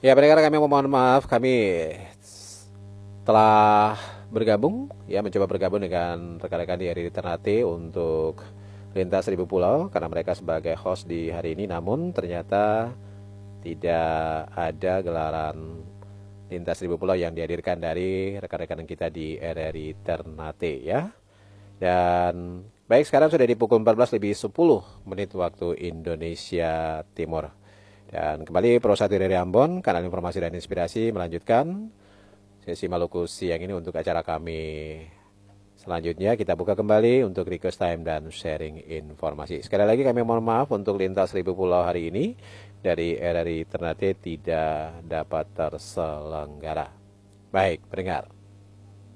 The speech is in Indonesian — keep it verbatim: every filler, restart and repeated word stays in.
Ya, pendengar kami mohon maaf, kami telah bergabung, ya mencoba bergabung dengan rekan-rekan di R R I Ternate untuk Lintas Seribu Pulau karena mereka sebagai host di hari ini, namun ternyata tidak ada gelaran Lintas Seribu Pulau yang dihadirkan dari rekan-rekan kita di R R I Ternate ya. Dan baik, sekarang sudah di pukul empat belas lebih sepuluh menit waktu Indonesia Timur. Dan kembali Pro satu dari Ambon, kanal informasi dan inspirasi melanjutkan sesi Maluku siang ini untuk acara kami selanjutnya. Kita buka kembali untuk request time dan sharing informasi. Sekali lagi kami mohon maaf untuk Lintas Seribu Pulau hari ini dari R R I Ternate tidak dapat terselenggara. Baik, pendengar.